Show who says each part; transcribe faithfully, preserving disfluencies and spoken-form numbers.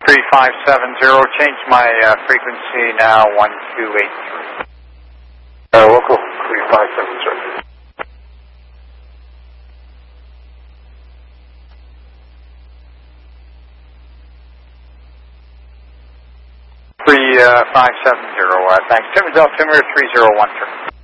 Speaker 1: three five seven zero, change my uh, frequency now, one two eight three.
Speaker 2: Uh, local three five seven zero.
Speaker 1: three five seven zero, uh, thanks. Tim Delta Timber three zero one three.